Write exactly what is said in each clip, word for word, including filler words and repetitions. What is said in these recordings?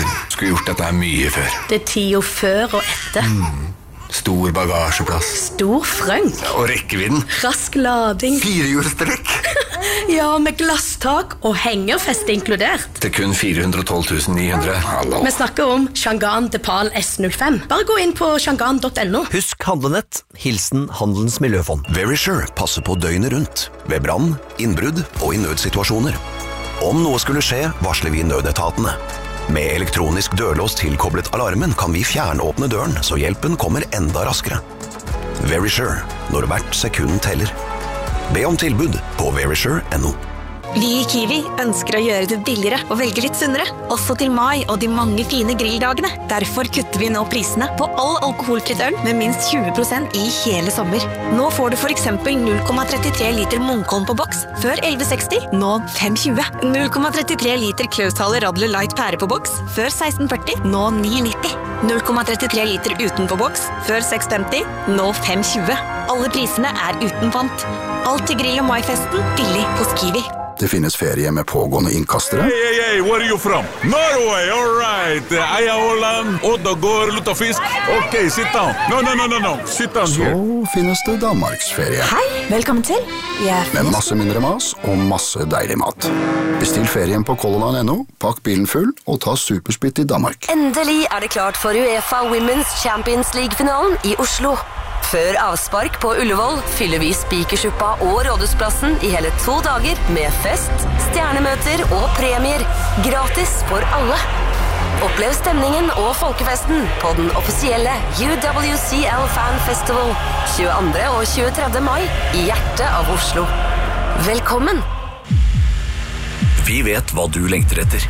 Skulle gjort dette her mye før. Det er tida før og etter. Mm. Stor bagasjeplass. Stor frønk. Og rekkevidden. Rask lading. Firehjulstrekk. Ja, med glasstak og hengerfeste inkludert. Til kun fire hundre og tolv tusen ni hundre. Hallo. Vi snakker om Changan Depal S null fem. Bare gå inn på changan punktum no. Husk handlenett. Hilsen Handelens Miljøfond. Verisure passer på døgnet rundt. Ved brann, innbrudd og i nødsituasjoner. Om noe skulle skje, varsler vi nødetatene. Med elektronisk dørlås tilkoblet alarmen kan vi fjernåpne døren, så hjelpen kommer enda raskere. Verisure, når hvert sekund teller. Be om tilbud på verisure punktum no. Vi i Kiwi ønsker å gjøre det billigere og velge litt sunnere, også til mai og de mange fine grilldagene. Derfor kutter vi nå prisene på all alkoholfritt øl med minst tjue prosent i hele sommer. Nå får du for eksempel null komma trettitre liter Munkholm på boks, før elleve seksti, nå fem tjue. null komma trettitre liter Klausthal Radler Light pære på boks, før seksten førti, nå ni nitti. null komma trettitre liter uten på boks, før seks femti, nå fem tjue. Alle prisene er uten pant. Alt til grill- og maifesten, billig hos Kiwi. Det finnes ferie med pågående innkastere. Hey, hey, hey, where are you from? Norway, all right. Eia Holland, Oddagård, Luttafisk. Ok, sit down. No, no, no, no, no. Sit down Så here. finnes det Danmarksferie. Hei, velkommen til. Vi er Med masse mindre mas og masse deilig mat. Bestill ferien på color line punktum no, pakk bilen full og ta supersplitt i Danmark. Endelig er det klart for UEFA Women's Champions League-finalen i Oslo. Før avspark på Ullevål fyller vi Spikersuppa og Rådhusplassen i hele to dager med fest, stjernemøter og premier. Gratis for alle. Opplev stemningen og folkefesten på den offisielle U W C L Fan Festival tjueandre og tjuetredje mai i hjertet av Oslo. Velkommen! Vi vet hva du lengter etter.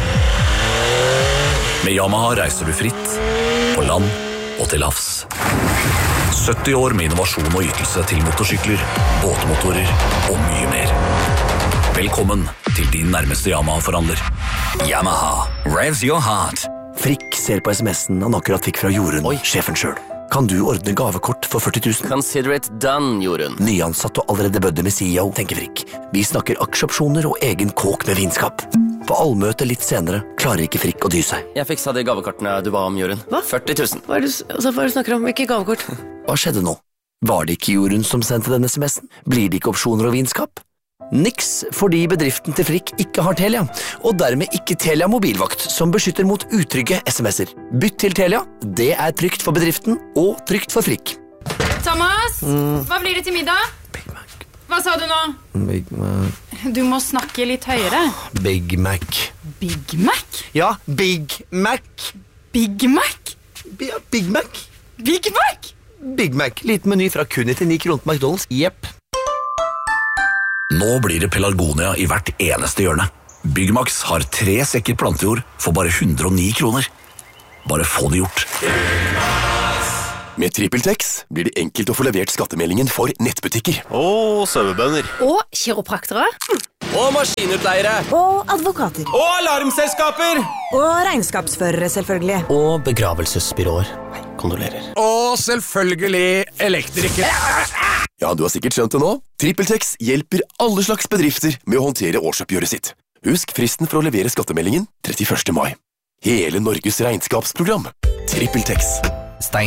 Med Yamaha reiser du fritt, på land og til havs. sytti år med innovasjon og ytelse til motorsykler, båtmotorer og mye mer. Velkommen til din nærmeste Yamaha-forhandler. Yamaha, revs your heart. Frikk ser på sms'en han akkurat fikk fra Jorunn, sjefen selv. Kan du ordne gavekort for førti tusen? Consider it done, Jorunn. Nyansatt og allerede bødde med C E O, tenker Frikk. Vi snakker aksjeopsjoner og egen kåk med vinskap. På allmøte litt senere klarer ikke Frikk å dy seg. Jeg fiksa de gavekortene du ba om, Jorunn. Hva? førti tusen. Hva er det, altså, hva er det du snakker om? Hvilke gavekort? Hva skjedde nå? Var det ikke Jorunn som sendte denne sms'en? Blir det ikke opsjoner og vinskap? Niks, fordi bedriften til Frikk ikke har Telia, og dermed ikke Telia mobilvakt, som beskytter mot utrygge sms'er. Bytt til Telia, det er trygt for bedriften og trygt for Frikk. Thomas, Mm. hva blir det til middag? Big Mac. Hva sa du nå? Big Mac. Du må snakke litt høyere. Big Mac. Big Mac? Ja, Big Mac. Big Mac? Ja, Big Mac. Big Mac? Big Mac, liten meny fra kun nittini kroner på McDonald's. Jepp. Nå blir det pelargonia i hvert eneste hjørne. Byggmax har tre sekker plantejord for bare hundre og ni kroner. Bare få det gjort. Med TrippelTex blir det enkelt å få levert skattemeldingen for nettbutikker. Og sauebønder. Og kiropraktere. Og maskinutleiere. Og advokater. Og alarmselskaper. Og regnskapsførere, selvfølgelig. Og begravelsesbyråer. Kondolerer. Og selvfølgelig elektrikere. Ja, du har sikkert skjønt det nå. TrippelTex hjelper alle slags bedrifter med å håndtere årsoppgjøret sitt. Husk fristen for å levere skattemeldingen trettiførste mai. Hele Norges regnskapsprogram. TrippelTex.